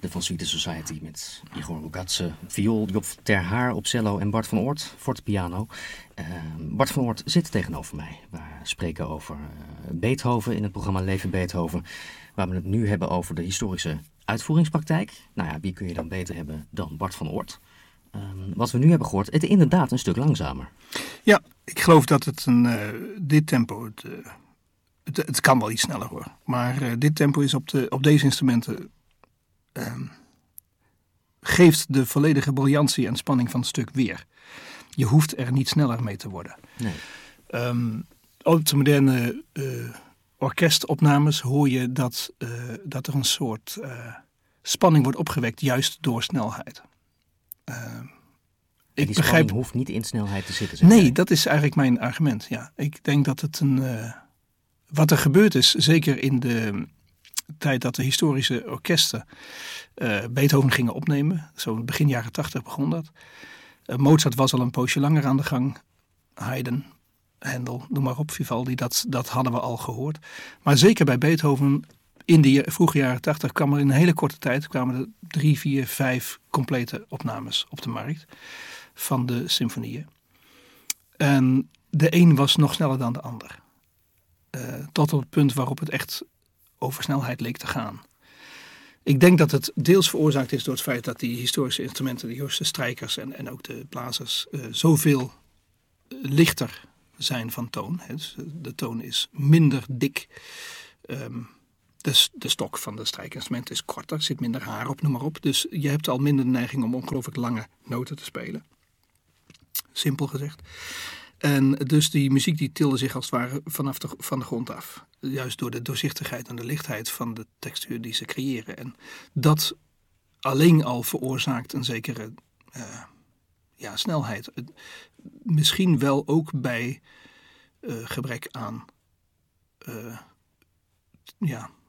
de Van Sweeten Society met Igor Rugatse, viool, Job ter Haar op cello en Bart van Oort, fortepiano. Bart van Oort zit tegenover mij. We spreken over Beethoven in het programma Leven Beethoven, waar we het nu hebben over de historische uitvoeringspraktijk. Nou ja, wie kun je dan beter hebben dan Bart van Oort? Wat we nu hebben gehoord, het is inderdaad een stuk langzamer. Ja, ik geloof dat het dit tempo, het kan wel iets sneller hoor. Maar dit tempo is op deze instrumenten geeft de volledige briljantie en spanning van het stuk weer. Je hoeft er niet sneller mee te worden. Nee. Op de moderne orkestopnames hoor je dat er een soort spanning wordt opgewekt juist door snelheid. En die spanning hoeft niet in snelheid te zitten. Nee, dat is eigenlijk mijn argument. Ja. Ik denk dat het wat er gebeurd is, zeker in de tijd dat de historische orkesten Beethoven gingen opnemen. Zo begin jaren 80 begon dat. Mozart was al een poosje langer aan de gang. Haydn, Handel, noem maar op, Vivaldi, dat hadden we al gehoord. Maar zeker bij Beethoven in de vroege jaren 80 kwam er in een hele korte tijd kwamen er 3, 4, 5 complete opnames op de markt van de symfonieën. En de een was nog sneller dan de ander. Tot op het punt waarop het echt over snelheid leek te gaan. Ik denk dat het deels veroorzaakt is door het feit dat die historische instrumenten, de historische strijkers en ook de blazers, zoveel lichter zijn van toon. Dus de toon is minder dik. De stok van de strijkinstrument is korter, er zit minder haar op, noem maar op. Dus je hebt al minder de neiging om ongelooflijk lange noten te spelen. Simpel gezegd. En dus die muziek die tilde zich als het ware van de grond af. Juist door de doorzichtigheid en de lichtheid van de textuur die ze creëren. En dat alleen al veroorzaakt een zekere snelheid. Misschien wel ook bij gebrek aan